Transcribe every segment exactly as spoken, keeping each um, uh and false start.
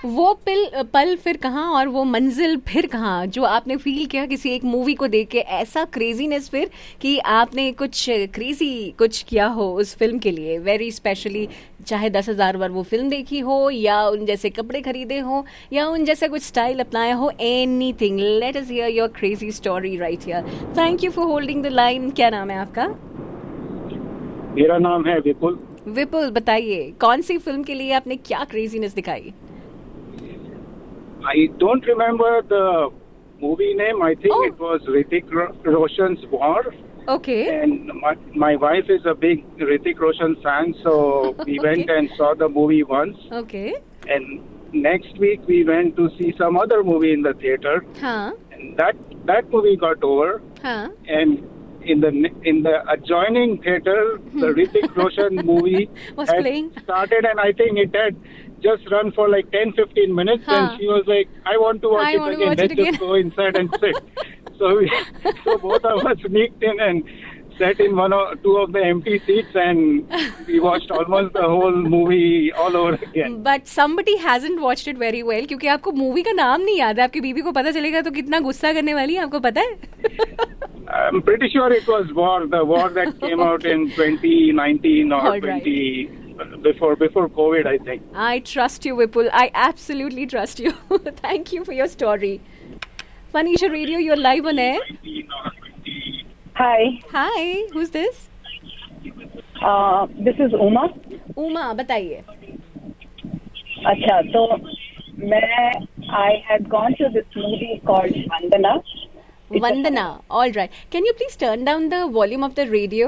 वो पिल पल फिर कहाँ और वो मंजिल फिर कहाँ, जो आपने फील किया किसी एक मूवी को देख के, ऐसा क्रेजीनेस फिर कि आपने कुछ क्रेजी कुछ किया हो उस फिल्म के लिए, वेरी स्पेशली, चाहे दस हजार बार वो फिल्म देखी हो या उन जैसे कपड़े खरीदे हो या उन जैसा कुछ स्टाइल अपनाया हो, anything, let us here your crazy story right here. Thank you for holding the line. क्या नाम है आपका? मेरा नाम है विपुल. विपुल, बताइए कौन सी फिल्म के लिए आपने क्या क्रेजीनेस दिखाई? I don't remember the movie name. I think Oh. it was Hrithik Ro- Roshan's War. Okay. And my, my wife is a big Hrithik Roshan fan, so we Okay. went and saw the movie once. Okay. And next week we went to see some other movie in the theater. हाँ. And that that movie got over. हाँ. And in the ne- in the adjoining theater, the Hrithik Roshan movie Was had playing. started, and I think it had just run for like ten fifteen minutes. Huh. And she was like, I want to watch I it want to again. watch Let's it again. just go inside and sit. so we, so both of us sneaked in and sat in one or two of the empty seats, and we watched almost the whole movie all over again. But somebody hasn't watched it very well, क्योंकि आपको movie का नाम नहीं याद है. आपकी बीवी को पता चलेगा तो कितना गुस्सा करने वाली है, आपको पता है? I'm pretty sure it was War, the war that came out in twenty nineteen or All right. twenty before before COVID, I think. I trust you, Vipul. I absolutely trust you. Thank you for your story. Fanisha Radio, you're live on air. Hi, Hi, who's this? uh, this is Uma. Uma, बताइए. अच्छा, तो मैं I had gone to this movie called Vandana. It's a- Vandana. All right. Can you please turn down the volume of the radio?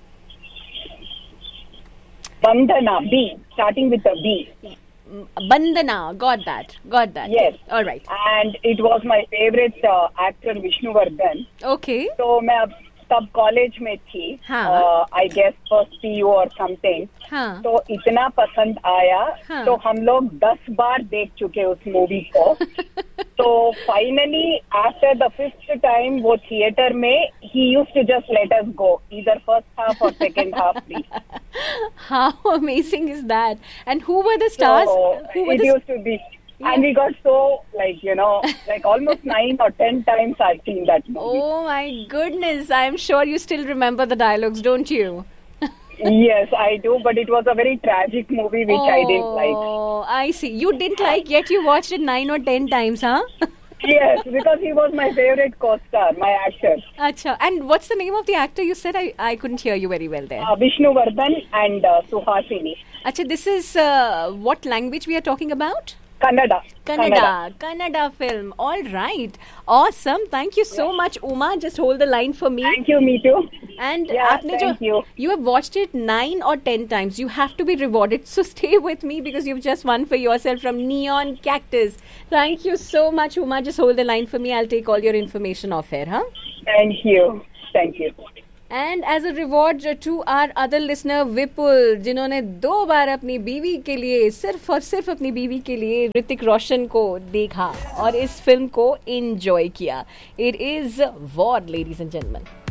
Vandana, B, starting with a B. Bandana. Got that. Got that. Yes. All right. And it was my favorite uh, actor Vishnuvardhan. Okay. तो मैं अब तब college में थी, हाँ. I guess first PU और something. हाँ. तो इतना पसंद आया, हाँ. तो हम लोग दस बार देख चुके उस मूवी को. तो finally after the fifth time वो थिएटर में ही used to just let us go either first half और second half please. How amazing is that? And who were the stars? So who were it the used to be, and we got so like you know like almost nine or ten times I've seen that movie. Oh my goodness, I'm sure you still remember the dialogues, don't you? Yes, I do, but it was a very tragic movie which I didn't like. Oh, I see. You didn't like, yet you watched it nine or ten times, huh? Yes, because he was my favorite co-star, my actor. Acha. And what's the name of the actor you said? I, I couldn't hear you very well there. Uh, Vishnuvardhan and uh, Suhasini. Acha, this is uh, what language we are talking about? Kannada. Kannada. Kannada film. All right. Awesome. Thank you so much, Uma. Just hold the line for me. Thank you, me too. And Yeah, आपने thank जो you. you have watched it nine or ten times. You have to be rewarded. So stay with me because you've just won for yourself from Neon Cactus. Thank you so much, Uma. Just hold the line for me. I'll take all your information off air, huh? Thank you. Thank you. And as a reward to our other listener Vipul, जिन्होंने दो बार अपनी बीवी के लिए, सिर्फ और सिर्फ अपनी बीवी के लिए ऋतिक रोशन को देखा और इस फिल्म को एंजॉय किया. It is War, ladies and gentlemen.